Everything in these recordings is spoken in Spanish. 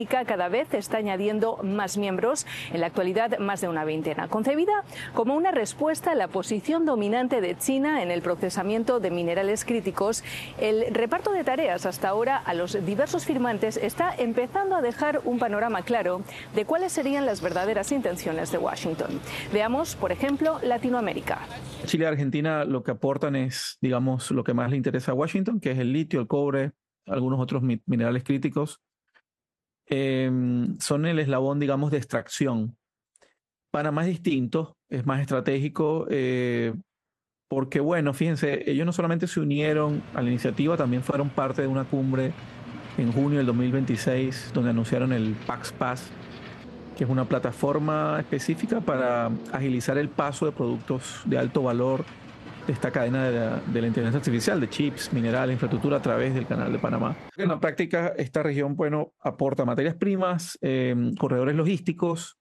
cada vez está añadiendo más miembros, en la actualidad más de una veintena, concebida como una respuesta a la posición dominante de China en el procesamiento de minerales críticos. El reparto de tareas hasta ahora a los diversos firmantes está empezando a dejar un panorama claro de cuáles serían las verdaderas intenciones de Washington. Veamos, por ejemplo, Latinoamérica. Chile y Argentina lo que aportan es, digamos, lo que más le interesa a Washington, que es el litio, el cobre, algunos otros minerales críticos. Son el eslabón, digamos, de extracción. Panamá es distinto, es más estratégico, porque, bueno, fíjense, ellos no solamente se unieron a la iniciativa, también fueron parte de una cumbre en junio del 2026, donde anunciaron el Pax Pass, que es una plataforma específica para agilizar el paso de productos de alto valor de esta cadena de la inteligencia artificial, de chips, minerales, infraestructura a través del Canal de Panamá. En la práctica, esta región, bueno, aporta materias primas, corredores logísticos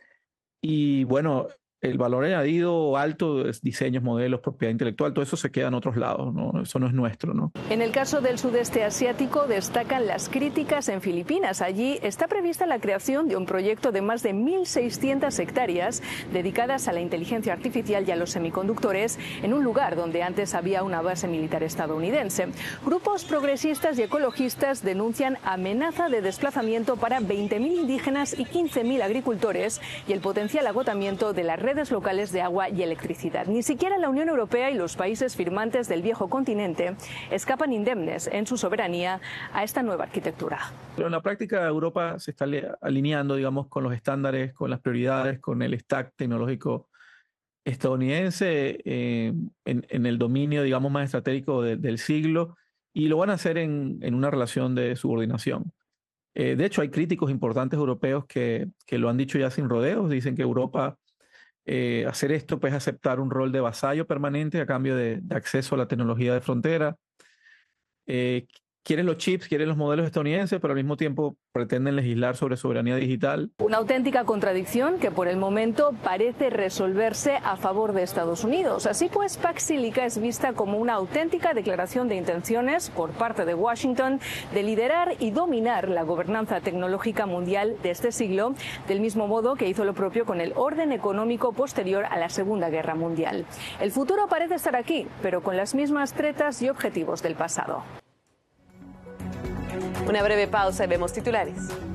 y, bueno, el valor añadido alto es diseños, modelos, propiedad intelectual, todo eso se queda en otros lados, ¿no? Eso no es nuestro, ¿no? En el caso del sudeste asiático destacan las críticas en Filipinas. Allí está prevista la creación de un proyecto de más de 1.600 hectáreas dedicadas a la inteligencia artificial y a los semiconductores en un lugar donde antes había una base militar estadounidense. Grupos progresistas y ecologistas denuncian amenaza de desplazamiento para 20.000 indígenas y 15.000 agricultores y el potencial agotamiento de las redes locales de agua y electricidad. Ni siquiera la Unión Europea y los países firmantes del viejo continente escapan indemnes en su soberanía a esta nueva arquitectura. Pero en la práctica Europa se está alineando, digamos, con los estándares, con las prioridades, con el stack tecnológico estadounidense en el dominio, digamos, más estratégico del siglo, y lo van a hacer en una relación de subordinación. De hecho, hay críticos importantes europeos que lo han dicho ya sin rodeos, dicen que Europa hacer esto pues aceptar un rol de vasallo permanente a cambio de acceso a la tecnología de frontera. Quieren los chips, quieren los modelos estadounidenses, pero al mismo tiempo pretenden legislar sobre soberanía digital. Una auténtica contradicción que por el momento parece resolverse a favor de Estados Unidos. Así pues, Pax Silica es vista como una auténtica declaración de intenciones por parte de Washington de liderar y dominar la gobernanza tecnológica mundial de este siglo, del mismo modo que hizo lo propio con el orden económico posterior a la Segunda Guerra Mundial. El futuro parece estar aquí, pero con las mismas tretas y objetivos del pasado. Una breve pausa y vemos titulares.